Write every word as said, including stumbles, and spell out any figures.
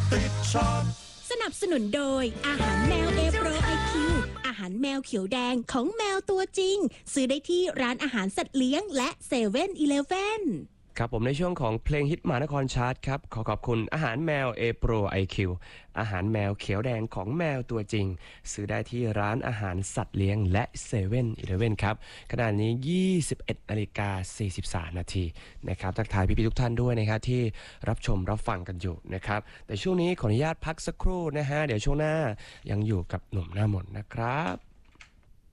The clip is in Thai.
ติดชอบสนับสนุนโดยอาหารแมวเอโปรไอคิวอาหารแมวเขียวแดงของแมวตัวจริงซื้อได้ที่ร้านอาหารสัตว์เลี้ยงและเซเว่นอีเลฟเว่นครับผมในช่วงของเพลงฮิตมหานครชาร์ตครับขอขอบคุณอาหารแมว A Pro ไอ คิว อาหารแมวเขียวแดงของแมวตัวจริงซื้อได้ที่ร้านอาหารสัตว์เลี้ยงและเซเว่นอีเลฟเว่นครับขณะนี้ ยี่สิบเอ็ดนาฬิกาสี่สิบสามนาทีนะครับทักทายพี่ๆทุกท่านด้วยนะครับที่รับชมรับฟังกันอยู่นะครับแต่ช่วงนี้ขออนุญาตพักสักครู่นะฮะเดี๋ยวช่วงหน้ายังอยู่กับหนุ่มหน้ามนต์นะครับ